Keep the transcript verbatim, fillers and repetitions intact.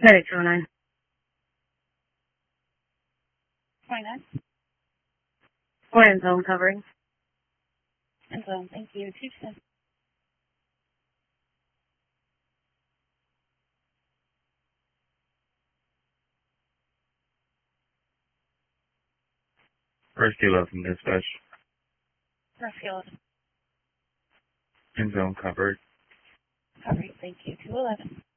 Medic two oh nine. twenty-nine. We're in zone covering. And so, thank you. two ten. First eleven dispatch. First eleven. In zone covered. All right, thank you. two eleven.